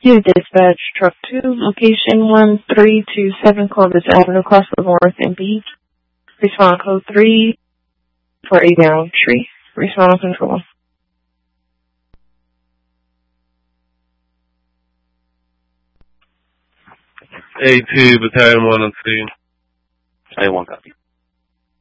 To dispatch truck 2, location 1327 Corvus Avenue, Crossville North, MB. Respond code 3 for a down tree. Respond on control. A2, Battalion 1 on scene. A1 copy.